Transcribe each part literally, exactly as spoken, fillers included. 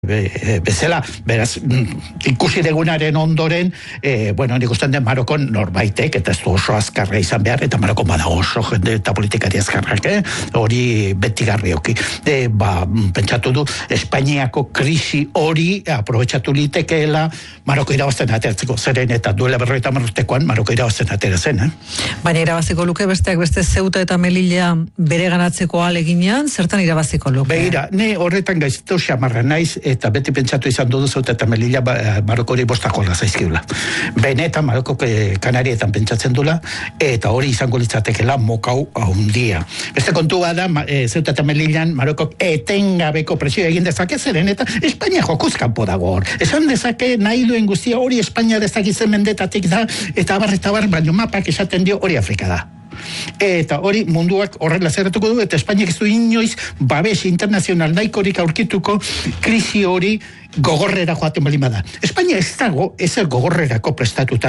bezala, beraz, ikusi degunaren ondoren, e, bueno, nik ustean den Marokon norbaitek, eta ez du oso azkarra izan behar, eta Marokon bada oso jende eta politikari azkarrak, eh? Hori beti garrioki. E, ba, pentsatu du, Espainiako krisi hori aprobetxatu litekeela Maroko irabazten ateratzeko, zeren eta duela berroita marrotekoan Maroko irabazten atera zen, eh? Baina irabaziko luke besteak beste Ceuta eta Melilla bere ganatzeko aleginean, zertan irabaziko luke? Begira, ne horretan gaizto xamarra naiz, eta beti pentsatu izan dudu Ceuta eta Melilla ba, Marokori bostako zaizkiula. Benetan Maroko Kanarietan pentsatzen dula, eta hori izango litzatekela mokau ahundia. Beste kontu bada, e, Ceuta eta Melillan Marokok etengabeko presio egin dezake zeren, eta Espainia jokuzkanpo dago hor. Esan dezake nahi duen guztia hori Espainia dezakizen mendetatik da, eta abar eta abar, baino mapak esaten dio hori Afrika da. Eta hori munduak horrela zerratuko du, eta Espainiak ez du inoiz babes internazional nahikorik aurkituko krisi hori gogorrera joaten balima da. Espainia ez dago ezer gogorrerako prestatuta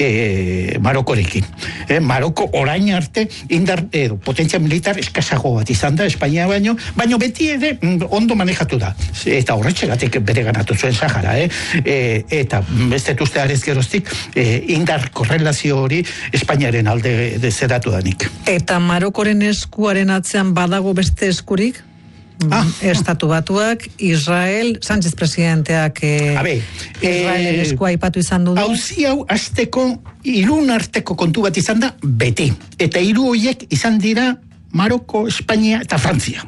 e, Marokorekin. E, Maroko orain arte indar e, potentzia militar eskasago bat izan da Espainia baino, baino beti ere ondo manejatu da. Eta horretxegatik bere ganatu zuen Sahara. Eh? E, eta beste uste arez geroztik e, indar korrelazio hori Espainiaren alde zeratu danik. Eta Marokoren eskuaren atzean badago beste eskurik? Ah, Estatu Batuak, Israel, Sánchez presidenteak eh, Habe, Israelen eh, eskua aipatu izan du. Auzi hau azteko hirun arteko kontu bat izan da beti. Eta hiru horiek izan dira Maroko, Espainia eta Frantzia.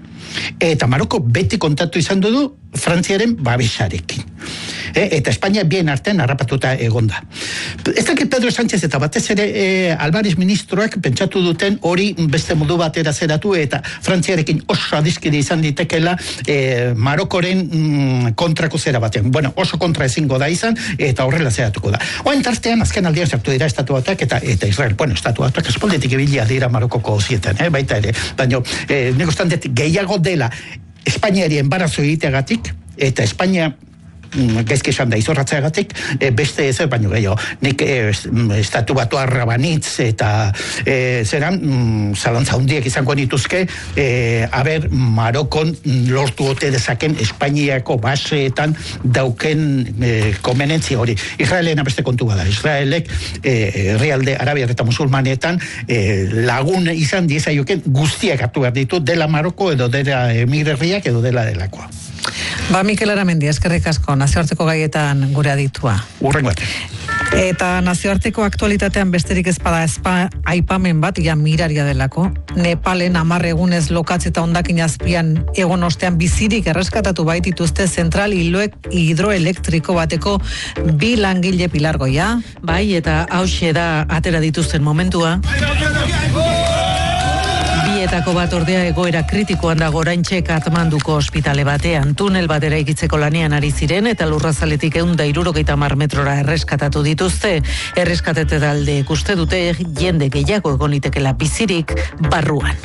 Eta Maroko beti kontatu izan du Frantziaren babesarekin. E, eta Espainia bien artean harrapatuta egonda. Ez dakit Pedro Sánchez eta batez ere e, Alvarez ministroak pentsatu duten hori beste modu batera zeratu eta Frantziarekin oso adiskide izan ditekela e, Marokoren mm, kontrako zera batean. Bueno, oso kontra ezingo da izan eta horrela zeratuko da. Oain tartean azken aldian sartu dira Estatu Batuak eta, eta Israel. Bueno, Estatu Batuak espoldetik ibilia dira Marokoko zietan, eh, baita ere. Baina, e, nik ustean dut gehiago dela Espainiari enbarazo egiteagatik eta Espainia gaizki esan da izorratzeagatik e, beste ezer baino gehiago. Nik e, Estatu Batua rabanitz eta e, zeran mm, zalantza hundiek izango nituzke e, aber Marokon lortu ote dezaken Espainiako baseetan dauken e, komenentzia hori. Israelena beste kontu bada. Israelek herrialde e, arabiar eta musulmanetan e, lagun izan diezaioken guztiak hartu behar ditu dela Maroko edo dela emirerriak edo dela delakoa. Ba, Mikel Aramendi, eskerrik asko, nazioarteko gaietan gure aditua. Urren bat. Eta nazioarteko aktualitatean besterik ezpada ezpa aipamen bat, ja miraria delako. Nepalen hamar egunez lokatze eta hondakin azpian egon ostean bizirik erreskatatu baitituzte zentral hidroelektriko bateko bi langile pilargoia. Bai, eta hauxe da atera dituzten momentua. Bietako bat ordea egoera kritikoan dago oraintxe Katmanduko ospitale batean. Tunel bat eraikitzeko lanean ari ziren eta lurrazaletik ehun eta hirurogeita hamar metrora erreskatatu dituzte. Erreskatete talde ikuste dute jende gehiago egon litekela bizirik barruan.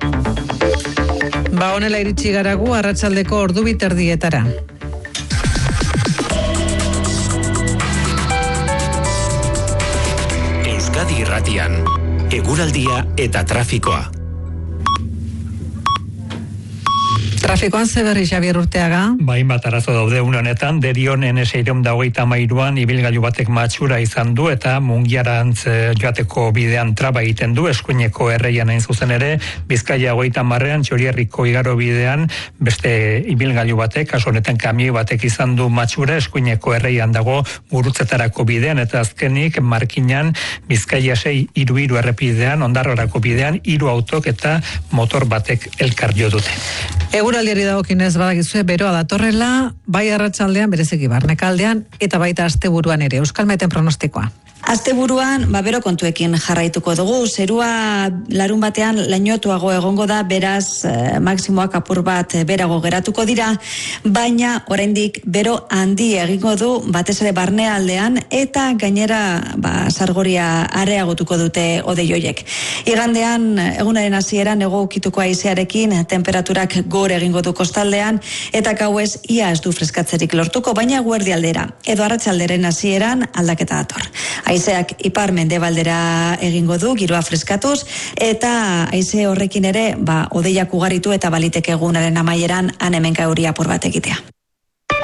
Ba, honela iritsi garagu arratsaldeko ordu biterdietara. Euskadi Irratian, eguraldia eta trafikoa. Trafikoan zeberri Javier Urteaga. Bain bat arazo daude une honetan, Derion N seiehun eta hogeita hamairuan ibilgailu batek matxura izan du eta Mungiarantz joateko bidean traba egiten du, eskuineko erreian hain zuzen ere, Bizkaia hogeita hamarrean Txorierriko igaro bidean beste ibilgailu batek, kasu honetan kamioi batek izan du matxura, eskuineko erreian dago Gurutzetarako bidean eta azkenik Markinan Bizkaia sei hiru hiru errepidean, Ondarrorako bidean hiru autok eta motor batek elkar jo dute. Eguraldiari dagokinez badakizue beroa datorrela, bai arratsaldean bereziki barnekaldean eta baita asteburuan ere. Euskalmeten pronostikoa. Asteburuan, ba, bero kontuekin jarraituko dugu. Zerua larun batean lainotuago egongo da, beraz eh, maksimoak apur bat berago geratuko dira, baina oraindik bero handi egingo du batez ere barnealdean eta gainera ba, sargoria areagotuko dute hodei horiek. Igandean egunaren hasieran hego ukituko haizearekin temperaturak gore egingo du kostaldean eta gauez ia ez du freskatzerik lortuko, baina eguerdialdera edo arratsalderen hasieran aldaketa dator. Haizeak ipar mendebaldera egingo du, giroa freskatuz, eta haize horrekin ere, ba, hodeiak ugaritu eta baliteke egunaren amaieran han hemenka euria apur bat egitea.